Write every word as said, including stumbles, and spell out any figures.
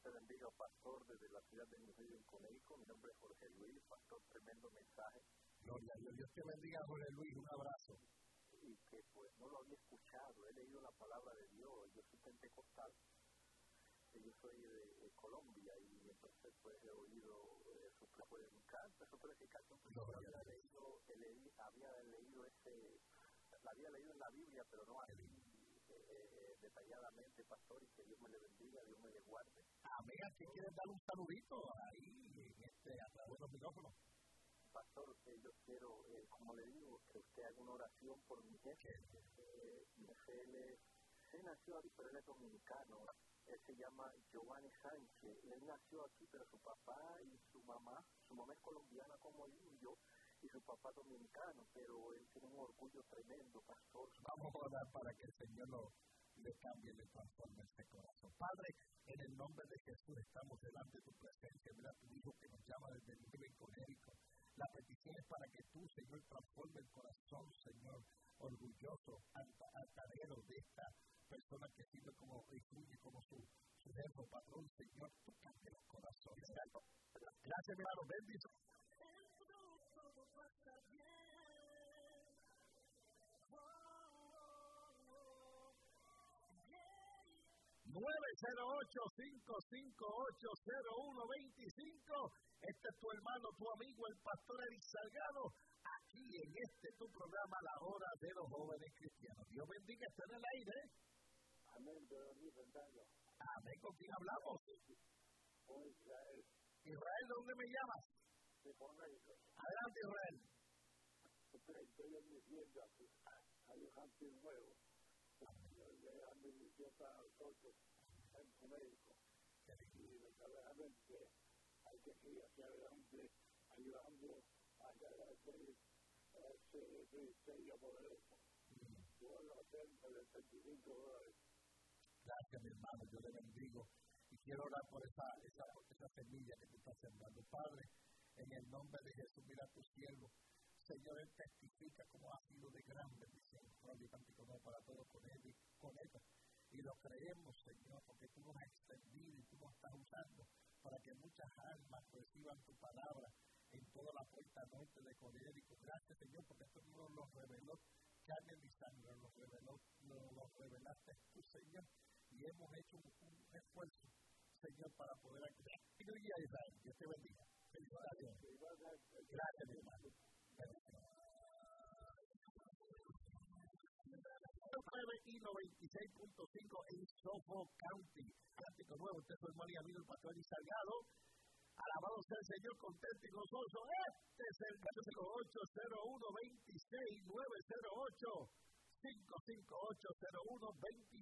te bendiga, pastor, desde la ciudad de New Haven, Connecticut. Mi nombre es Jorge Luis, pastor, tremendo mensaje. Gloria a Dios. Dios te bendiga, Jorge Luis, un abrazo. Y que pues no lo había escuchado, he leído la palabra de Dios, yo soy pentecostal, yo soy de, de Colombia, y entonces pues he oído eso, pues me encanta su predicación, porque yo había leído, he leí, había leído ese, la había leído en la Biblia, pero no así eh, detalladamente, pastor, y que Dios me le bendiga, Dios me le guarde. Amén. ¿Qué quieres dar un saludito ahí en este, a través de los micrófonos? Pastor, eh, yo quiero, eh, como le digo, que usted haga una oración por mi jefe. Eh, mi jefe, él, él nació aquí, pero él es dominicano. Él se llama Giovanni Sánchez. Él nació aquí, pero su papá y su mamá, su mamá es colombiana como él y yo, y su papá dominicano, pero él tiene un orgullo tremendo, pastor. Vamos a orar para que el Señor lo, le cambie, le transforme este corazón. Padre, en el nombre de Jesús estamos delante de tu presencia. Mira a tu hijo que nos llama desde el New Haven, Connecticut. La petición es para que tú, Señor, transforme el corazón, Señor, orgulloso, alta, altanero de esta persona que sirve como, y fluye como su, su jefe, patrón, Señor, tú cambia los corazones. Gracias, mi hermano, bendición. nueve cero ocho, cinco cinco ocho, cero uno dos cinco. Este es tu hermano, tu amigo, el pastor Eric Salgado, aquí en este tu programa, La Hora de los Jóvenes Cristianos. Dios bendiga, está en el aire. Amén, Dios bendiga. Amén, ¿con quién hablamos? Con Israel. Israel, ¿dónde me llamas? De Connecticut. Adelante, Israel. Estoy en mi tienda, hay un jardín nuevo. Le dan bendición para nosotros en Connecticut. Y verdaderamente hay que seguir hacia adelante, ayudando a hacer ese ministerio poderoso. Yo voy a hacer setenta y cinco dólares. Gracias, mi hermano, yo le bendigo. Y quiero orar por esa, esa, esa semilla que tú estás sembrando. Padre, en el nombre de Jesús, mira a tu siervo. Señor, él testifica como ha sido de gran bendición para todos con él y con ella. Y lo creemos, Señor, porque tú nos has extendido y tú nos estás usando para que muchas almas reciban tu palabra en toda la puerta norte de Connecticut. Gracias, Señor, porque esto no nos reveló carne ni sangre, nos reveló, nos lo revelaste tú, Señor, y hemos hecho un, un esfuerzo, Señor, para poder ayudar. Y a Israel, Dios te bendiga. Felicitaciones. Gracias, mi hermano. nueve y noventa y seis punto cinco en Suffolk County. Atlántico Nuevo, usted es su hermano y amigo el pastor Eric Salgado. Alabado sea el Señor, contento y gozoso. Este es el caso ocho cero uno dos seis nueve cero ocho cinco cinco ocho cero uno dos